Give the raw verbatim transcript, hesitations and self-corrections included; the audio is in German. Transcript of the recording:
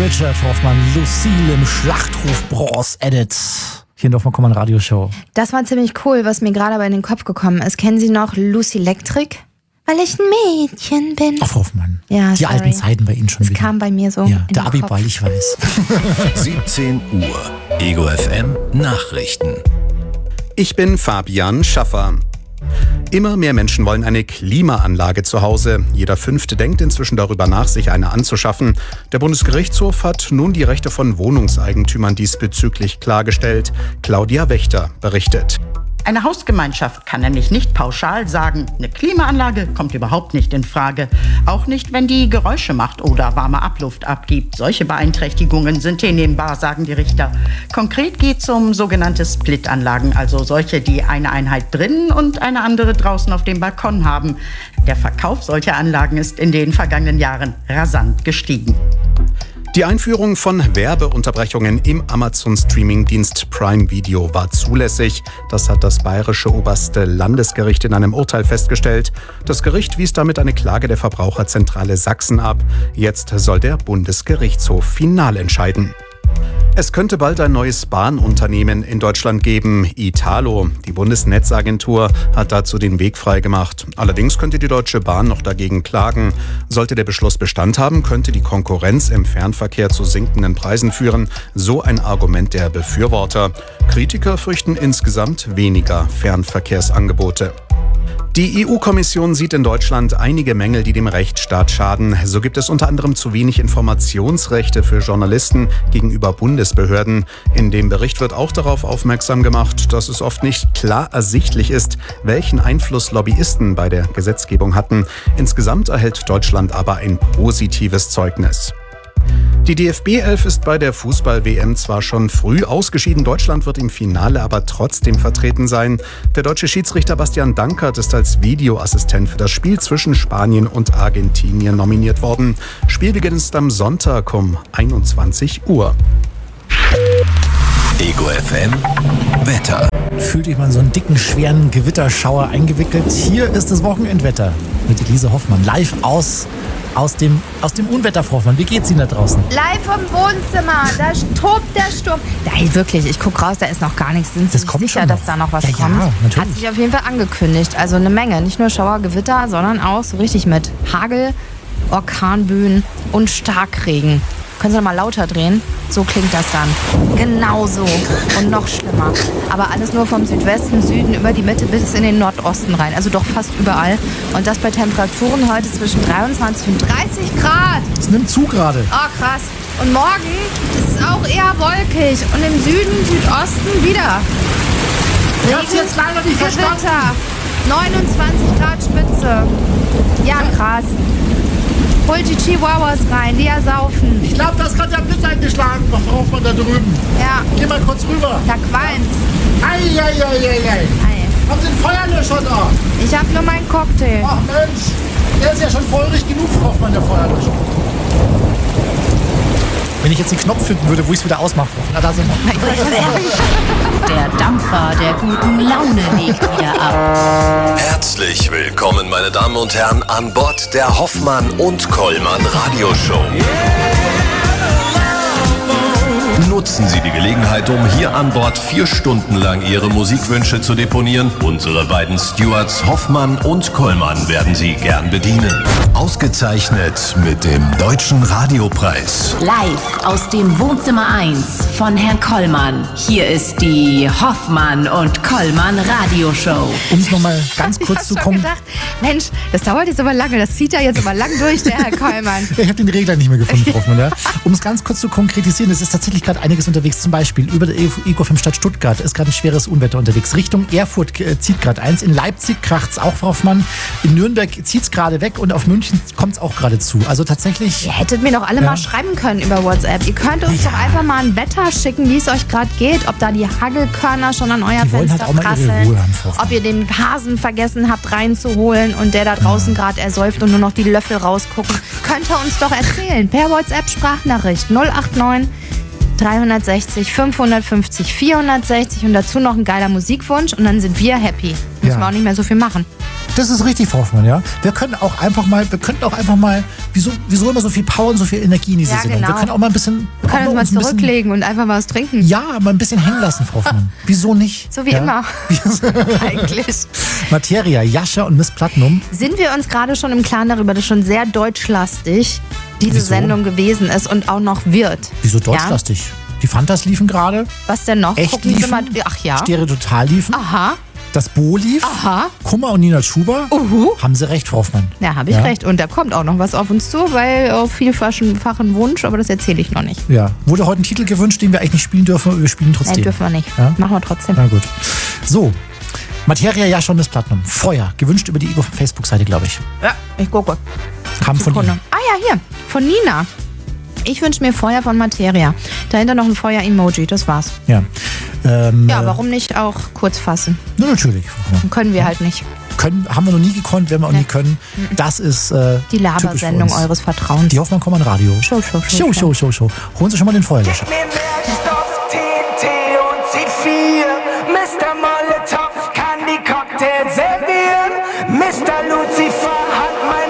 Richard Hoffmann, Lucille im Schlachtruf Bronze Edit. Hier in der Hoffmann Radioshow. Das war ziemlich cool, was mir gerade aber in den Kopf gekommen ist. Kennen Sie noch Lucy Electric? Weil ich ein Mädchen bin. Ach, Hoffmann. Ja, die sorry. alten Zeiten bei Ihnen schon das wieder. Das kam bei mir so. Ja, in der den Abiball, Kopf. ich weiß. siebzehn Uhr. Ego F M Nachrichten. Ich bin Fabian Schaffer. Immer mehr Menschen wollen eine Klimaanlage zu Hause. Jeder Fünfte denkt inzwischen darüber nach, sich eine anzuschaffen. Der Bundesgerichtshof hat nun die Rechte von Wohnungseigentümern diesbezüglich klargestellt. Claudia Wächter berichtet. Eine Hausgemeinschaft kann nämlich nicht pauschal sagen, eine Klimaanlage kommt überhaupt nicht in Frage. Auch nicht, wenn die Geräusche macht oder warme Abluft abgibt. Solche Beeinträchtigungen sind hinnehmbar, sagen die Richter. Konkret geht es um sogenannte Split-Anlagen, also solche, die eine Einheit drinnen und eine andere draußen auf dem Balkon haben. Der Verkauf solcher Anlagen ist in den vergangenen Jahren rasant gestiegen. Die Einführung von Werbeunterbrechungen im Amazon-Streaming-Dienst Prime Video war zulässig. Das hat das Bayerische Oberste Landesgericht in einem Urteil festgestellt. Das Gericht wies damit eine Klage der Verbraucherzentrale Sachsen ab. Jetzt soll der Bundesgerichtshof final entscheiden. Es könnte bald ein neues Bahnunternehmen in Deutschland geben, Italo. Die Bundesnetzagentur hat dazu den Weg freigemacht. Allerdings könnte die Deutsche Bahn noch dagegen klagen. Sollte der Beschluss Bestand haben, könnte die Konkurrenz im Fernverkehr zu sinkenden Preisen führen. So ein Argument der Befürworter. Kritiker fürchten insgesamt weniger Fernverkehrsangebote. Die E U-Kommission sieht in Deutschland einige Mängel, die dem Rechtsstaat schaden. So gibt es unter anderem zu wenig Informationsrechte für Journalisten gegenüber Bundesbehörden. In dem Bericht wird auch darauf aufmerksam gemacht, dass es oft nicht klar ersichtlich ist, welchen Einfluss Lobbyisten bei der Gesetzgebung hatten. Insgesamt erhält Deutschland aber ein positives Zeugnis. Die D F B elf ist bei der Fußball-W M zwar schon früh ausgeschieden, Deutschland wird im Finale aber trotzdem vertreten sein. Der deutsche Schiedsrichter Bastian Dankert ist als Videoassistent für das Spiel zwischen Spanien und Argentinien nominiert worden. Spielbeginn ist am Sonntag um einundzwanzig Uhr. Ego F M Wetter. Fühlt euch mal in so einen dicken, schweren Gewitterschauer eingewickelt. Hier ist das Wochenendwetter mit Elise Hoffmann live aus... Aus dem, aus dem Unwetter, Frau Hoffmann. Wie geht's Ihnen da draußen? Live vom Wohnzimmer, da tobt der Sturm. Nein, wirklich, ich gucke raus, da ist noch gar nichts. Sind Sie Das kommt sicher, schon noch. dass da noch was Ja, ja, kommt? natürlich. Hat sich auf jeden Fall angekündigt. Also eine Menge, nicht nur Schauer, Gewitter, sondern auch so richtig mit Hagel, Orkanböen und Starkregen. Können Sie noch mal lauter drehen? So klingt das dann. Genau so. Und noch schlimmer. Aber alles nur vom Südwesten, Süden über die Mitte bis in den Nordosten rein. Also doch fast überall. Und das bei Temperaturen heute zwischen dreiundzwanzig und dreißig Grad. Es nimmt zu gerade. Oh, krass. Und morgen ist es auch eher wolkig. Und im Süden, Südosten wieder. Ich hab's jetzt leider nicht verstanden. Gewitter. neunundzwanzig Grad Spitze. Ja, krass. Holt die Chihuahuas rein, die ersaufen. Ich glaube, das hat der Blitz eingeschlagen, Frau Hoffmann, da drüben. Ja, Geh mal kurz rüber. da qualmt. Eieieiei. Ei. Haben Sie einen Feuerlöscher da? Ich hab nur meinen Cocktail. Ach Mensch, der ist ja schon feurig genug, Frau Hoffmann, der Feuerlöscher. Wenn ich jetzt den Knopf finden würde, wo ich es wieder ausmache. Na, da sind wir. Der Dampfer der guten Laune legt wieder ab. Herzlich willkommen, meine Damen und Herren, an Bord der Hoffmann und Kollmann Radioshow. Nutzen Sie die Gelegenheit, um hier an Bord vier Stunden lang Ihre Musikwünsche zu deponieren. Unsere beiden Stewards Hoffmann und Kollmann werden Sie gern bedienen. Ausgezeichnet mit dem Deutschen Radiopreis. Live aus dem Wohnzimmer eins von Herrn Kollmann. Hier ist die Hoffmann und Kollmann Radioshow. Um es nochmal ganz kurz Ich zu hab schon kommen. gedacht, Mensch, das dauert jetzt aber lange, das zieht er jetzt aber lang durch, der Herr Kollmann. Ich habe den Regler nicht mehr gefunden, Frau Hoffmann. Ja. Um es ganz kurz zu konkretisieren, es ist tatsächlich gerade einiges unterwegs. Zum Beispiel über der Ego F M Stadt Stuttgart ist gerade ein schweres Unwetter unterwegs. Richtung Erfurt äh, zieht gerade eins. In Leipzig kracht es auch, Frau Hoffmann. In Nürnberg zieht es gerade weg und auf München kommt es auch gerade zu. Also tatsächlich... Ihr hättet mir doch alle Ja. mal schreiben können über WhatsApp. Ihr könnt uns Ja. doch einfach mal ein Wetter schicken, wie es euch gerade geht. Ob da die Hagelkörner schon an euer Die wollen halt Fenster auch mal ihre prasseln. Ruhe haben, Frau Hoffmann. Ob ihr den Hasen vergessen habt reinzuholen und der da draußen gerade ersäuft und nur noch die Löffel rausgucken. Könnt ihr uns doch erzählen. Per WhatsApp Sprachnachricht null acht neun dreihundertsechzig fünfhundertfünfzig vierhundertsechzig und dazu noch ein geiler Musikwunsch und dann sind wir happy. Müssen Ja. wir auch nicht mehr so viel machen. Das ist richtig, Frau Hoffmann, ja. Wir können auch einfach mal, wir könnten auch einfach mal, wieso, wieso immer so viel Power und so viel Energie in diese Ja, Sendung? genau. Wir können auch mal ein bisschen... Wir können uns mal ein bisschen- zurücklegen und einfach mal was trinken. Ja, mal ein bisschen hängen lassen, Frau Hoffmann. Wieso nicht? So wie ja? immer. Eigentlich. Materia, Jascha und Miss Platinum. Sind wir uns gerade schon im Klaren darüber, dass schon sehr deutschlastig diese Wieso? Sendung gewesen ist und auch noch wird? Wieso Ja? deutschlastig? Die Fantas liefen gerade. Was denn noch? Echt Gucken Sie liefen. mal. Ach ja. Stereo Total liefen. Aha. Das Bo lief. Aha. Kummer und Nina Schuber. Uhu. Haben Sie recht, Frau Hoffmann. Ja, habe ich recht. Und da kommt auch noch was auf uns zu, weil auf vielfachen Wunsch, aber das erzähle ich noch nicht. Ja. Wurde heute ein Titel gewünscht, den wir eigentlich nicht spielen dürfen, aber wir spielen trotzdem. Nein, dürfen wir nicht. Ja? Machen wir trotzdem. Na gut. So. Materia, Jascha und Miss Platinum. Feuer. Gewünscht über die Ego Facebook-Seite, glaube ich. Ja, ich gucke. Kam von Sekunde. Ihnen. Ah ja, hier. Von Nina. Ich wünsche mir Feuer von Materia. Dahinter noch ein Feuer-Emoji, das war's. Ja. Ähm, Ja, äh, warum nicht auch kurz fassen? Na, natürlich. Frau Hoffmann. Können wir halt nicht. Können, haben wir noch nie gekonnt, werden wir auch Nee. nie können. Das ist äh, Die typisch für Labersendung uns. eures Vertrauens. Die Hoffmann kommt an Radio. Show, Show, Show. Show, Show, Show, Show. Holen Sie schon mal den Feuerlöscher. Mir Nährstoff, T N T und C vier. Mister Molotov kann die Cocktails servieren. Mister Lucifer hat mein